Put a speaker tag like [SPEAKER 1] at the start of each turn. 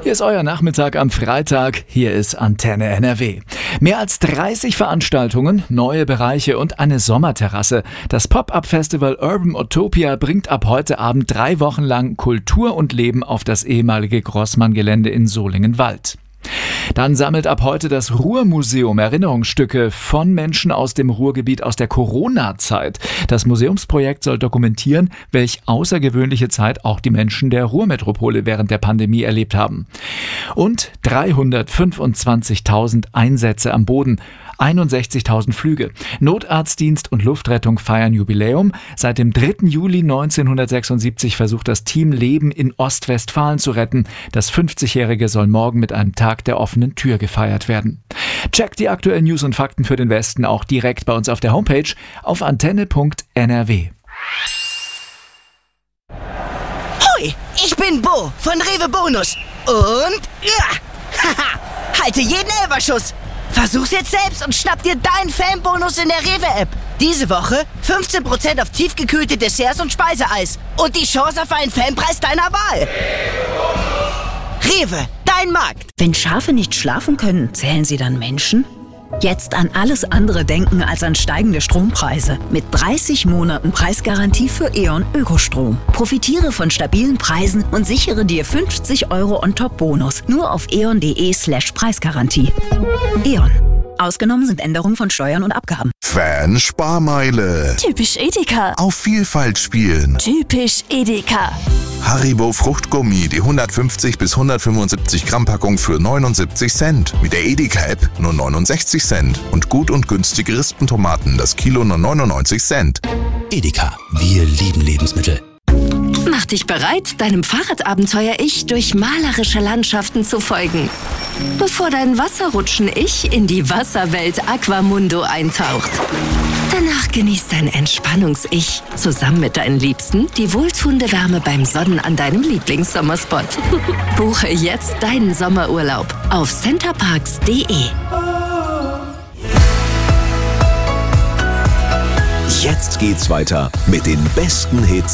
[SPEAKER 1] Hier ist euer Nachmittag am Freitag. Hier ist Antenne NRW. Mehr als 30 Veranstaltungen, neue Bereiche und eine Sommerterrasse. Das Pop-Up-Festival Urban Utopia bringt ab heute Abend 3 Wochen lang Kultur und Leben auf das ehemalige Grossmann-Gelände in Solingen-Wald. Dann sammelt ab heute das Ruhrmuseum Erinnerungsstücke von Menschen aus dem Ruhrgebiet aus der Corona-Zeit. Das Museumsprojekt soll dokumentieren, welch außergewöhnliche Zeit auch die Menschen der Ruhrmetropole während der Pandemie erlebt haben. Und 325.000 Einsätze am Boden. 61.000 Flüge. Notarztdienst und Luftrettung feiern Jubiläum. Seit dem 3. Juli 1976 versucht das Team Leben in Ostwestfalen zu retten. Das 50-Jährige soll morgen mit einem Tag der offenen Tür gefeiert werden. Checkt die aktuellen News und Fakten für den Westen auch direkt bei uns auf der Homepage auf antenne.nrw.
[SPEAKER 2] Hoi, ich bin Bo von Rewe Bonus. Und halte jeden Elferschuss. Versuch's jetzt selbst und schnapp dir deinen Fanbonus in der Rewe-App. Diese Woche 15% auf tiefgekühlte Desserts und Speiseeis. Und die Chance auf einen Fanpreis deiner Wahl. Rewe, dein Markt.
[SPEAKER 3] Wenn Schafe nicht schlafen können, zählen sie dann Menschen? Jetzt an alles andere denken als an steigende Strompreise. Mit 30 Monaten Preisgarantie für E.ON Ökostrom. Profitiere von stabilen Preisen und sichere dir 50 € On-Top-Bonus. Nur auf eon.de/Preisgarantie. E.ON. Ausgenommen sind Änderungen von Steuern und Abgaben.
[SPEAKER 4] Fan-Sparmeile.
[SPEAKER 5] Typisch Edeka.
[SPEAKER 4] Auf Vielfalt spielen.
[SPEAKER 5] Typisch Edeka.
[SPEAKER 4] Haribo Fruchtgummi, die 150 bis 175 Gramm Packung für 79 Cent. Mit der Edeka-App nur 69 Cent. Und gut und günstige Rispentomaten, das Kilo nur 99 Cent.
[SPEAKER 6] Edeka, wir lieben Lebensmittel.
[SPEAKER 5] Mach dich bereit, deinem Fahrradabenteuer-Ich durch malerische Landschaften zu folgen. Bevor dein Wasserrutschen-Ich in die Wasserwelt Aquamundo eintaucht. Danach genießt dein Entspannungs-Ich zusammen mit deinen Liebsten die wohltuende Wärme beim Sonnen an deinem Lieblingssommerspot. Buche jetzt deinen Sommerurlaub auf centerparks.de.
[SPEAKER 6] Jetzt geht's weiter mit den besten Hits